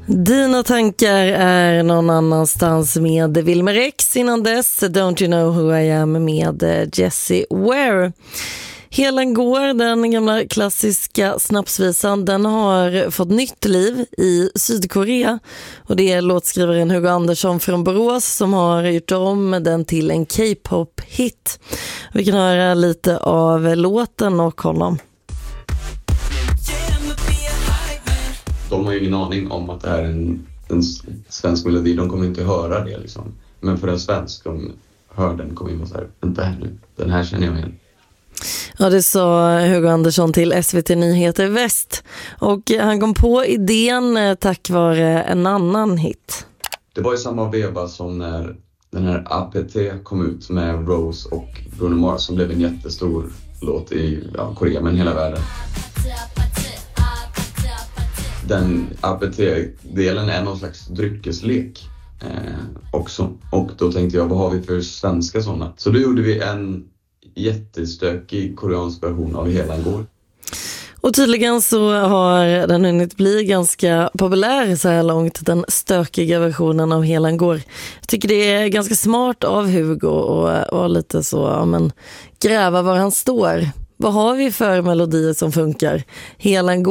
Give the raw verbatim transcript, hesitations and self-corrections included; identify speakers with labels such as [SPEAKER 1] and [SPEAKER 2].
[SPEAKER 1] Dina tankar är någon annanstans med Wilmer X, innan dess Don't You Know Who I Am med Jessie Ware. Helen går, den gamla klassiska snapsvisan, den har fått nytt liv i Sydkorea, och det är låtskrivaren Hugo Andersson från Borås som har gjort om den till en K-pop-hit. Vi kan höra lite av låten och honom.
[SPEAKER 2] De har ju ingen aning om att det är en, en svensk melodi. De kommer inte höra det liksom. Men för en svensk, de hör den, kommer in och säger, vänta här nu, den här känner jag igen.
[SPEAKER 1] Ja, det sa Hugo Andersson till S V T Nyheter Väst. Och han kom på idén tack vare en annan hit.
[SPEAKER 2] Det var ju samma veva som när den här A P T kom ut med Rose och Bruno Mars, som blev en jättestor låt i ja, Korea, men hela världen. Den A P T-delen är någon slags dryckeslek eh, också. Och då tänkte jag, vad har vi för svenska sådana? Så då gjorde vi en jättestökig koreansk version av Helan går.
[SPEAKER 1] Och tydligen så har den hunnit bli ganska populär så här långt, den stökiga versionen av Helan går. Jag tycker det är ganska smart av Hugo och, och lite så, ja, men gräva var han står. Vad har vi för melodier som funkar? Helan går.